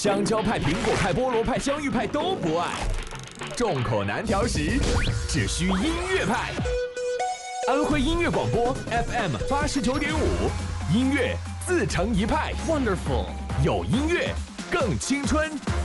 香蕉派、苹果派、菠萝派、香芋派都不爱。众口难调时，只需音乐派。安徽音乐广播 FM 89.5，音乐自成一派。Wonderful， 有音乐更青春。